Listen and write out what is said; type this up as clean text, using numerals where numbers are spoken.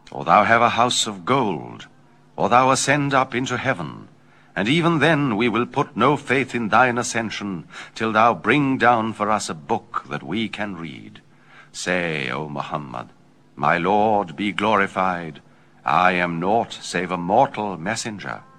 Or thou have a house of gold, or thou ascend up into heaven, and even then we will put no faith in thine ascension, till thou bring down for us a book that we can read. Say, O Muhammad, my Lord be glorified, I am naught save a mortal messenger.